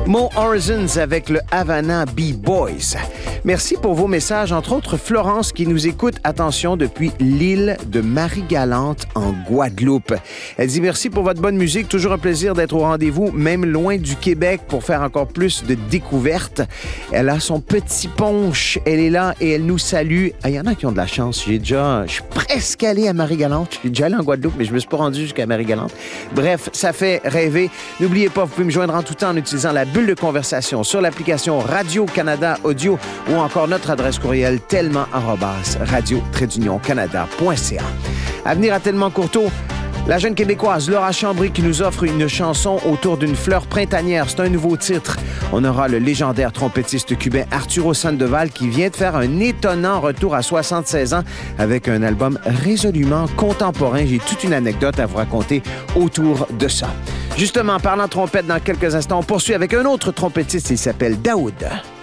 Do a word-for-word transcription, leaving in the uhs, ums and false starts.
Mo Horizons avec le Havana B-Boys. Merci pour vos messages, entre autres Florence qui nous écoute, attention, depuis l'île de Marie-Galante en Guadeloupe. Elle dit merci pour votre bonne musique, toujours un plaisir d'être au rendez-vous, même loin du Québec pour faire encore plus de découvertes. Elle a son petit punch, elle est là et elle nous salue. Il y en a qui ont de la chance, j'ai déjà, je suis presque allé à Marie-Galante, je suis déjà allé en Guadeloupe, mais je me suis pas rendu jusqu'à Marie-Galante. Bref, ça fait rêver. N'oubliez pas, vous pouvez me joindre en tout temps en utilisant la bulle de conversation sur l'application Radio-Canada Audio ou encore notre adresse courriel tellement arobase radio-canada point c a. À venir à Tellement Courteau, la jeune Québécoise Laura Chambry qui nous offre une chanson autour d'une fleur printanière. C'est un nouveau titre. On aura le légendaire trompettiste cubain Arturo Sandoval qui vient de faire un étonnant retour à soixante-seize ans avec un album résolument contemporain. J'ai toute une anecdote à vous raconter autour de ça. Justement, parlant trompette dans quelques instants, on poursuit avec un autre trompettiste. Il s'appelle Daoud.